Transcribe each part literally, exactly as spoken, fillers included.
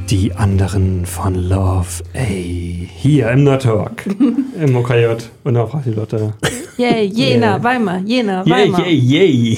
Die anderen von Love, ey, hier im Nerdtalk, im O K J und auf Radio Lotte. Yay, Jena, yeah. Weimar, Jena, yay, Weimar. Yay, yay, yay.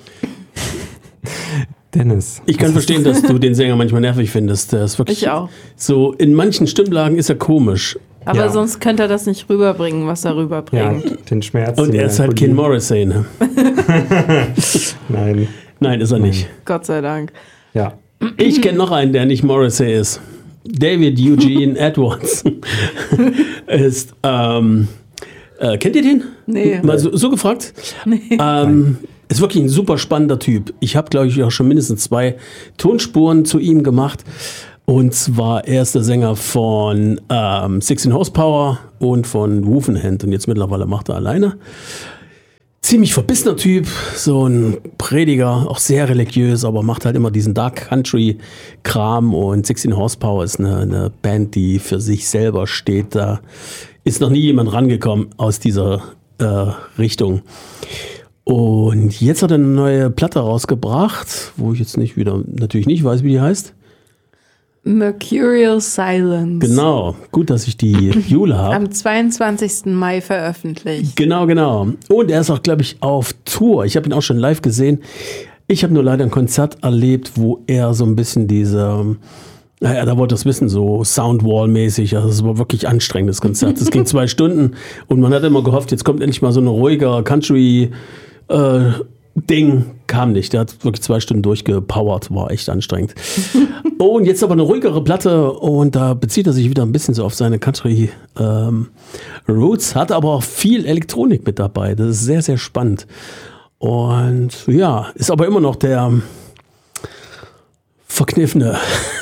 Dennis. Ich kann verstehen, dass du den Sänger manchmal nervig findest. Der ist wirklich ich auch. So, in manchen Stimmlagen ist er komisch. Aber ja. sonst könnte er das nicht rüberbringen, was er rüberbringt. Ja, den Schmerz. Und er ist halt kein Morrissey, ne? Nein. Nein, ist er nicht. Gott sei Dank. Ja. Ich kenne noch einen, der nicht Morrissey ist. David Eugene Edwards ist, ähm, äh, kennt ihr den? Nee. Mal so, so gefragt? Nee. Ähm, ist wirklich ein super spannender Typ. Ich habe, glaube ich, auch schon mindestens zwei Tonspuren zu ihm gemacht. Und zwar, er ist der Sänger von ähm, sechzehn Horsepower und von Wolfenhand. Und jetzt mittlerweile macht er alleine. Ziemlich verbissener Typ, so ein Prediger, auch sehr religiös, aber macht halt immer diesen Dark Country Kram. Und sechzehn Horsepower ist eine, eine Band, die für sich selber steht. Da ist noch nie jemand rangekommen aus dieser äh, Richtung. Und jetzt hat er eine neue Platte rausgebracht, wo ich jetzt nicht wieder, natürlich nicht weiß, wie die heißt. Mercurial Silence. Genau, gut, dass ich die Jule habe. Am zweiundzwanzigsten Mai veröffentlicht. Genau, genau. Und er ist auch, glaube ich, auf Tour. Ich habe ihn auch schon live gesehen. Ich habe nur leider ein Konzert erlebt, wo er so ein bisschen diese, naja, da wollte das wissen, so Soundwall-mäßig. Also es war wirklich anstrengendes Konzert. Es ging zwei Stunden und man hat immer gehofft, jetzt kommt endlich mal so eine ruhiger Country- äh, Ding, kam nicht. Der hat wirklich zwei Stunden durchgepowert, war echt anstrengend. Und jetzt aber eine ruhigere Platte und da bezieht er sich wieder ein bisschen so auf seine Country ähm, Roots, hat aber auch viel Elektronik mit dabei. Das ist sehr, sehr spannend. Und ja, ist aber immer noch der verkniffene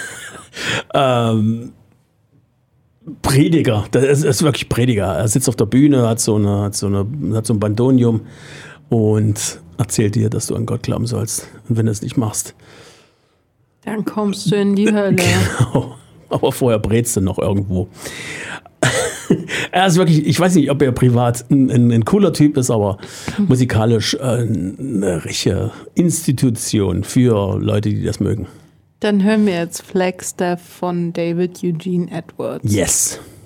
ähm, Prediger. Das ist, ist wirklich Prediger. Er sitzt auf der Bühne, hat so eine, hat so eine, hat so ein Bandonium und erzählt dir, dass du an Gott glauben sollst. Und wenn du es nicht machst, dann kommst du in die Hölle. Genau. Aber vorher brätst du noch irgendwo. Er ist wirklich, ich weiß nicht, ob er privat ein, ein, ein cooler Typ ist, aber musikalisch äh, eine richtige Institution für Leute, die das mögen. Dann hören wir jetzt Flagstaff von David Eugene Edwards. Yes.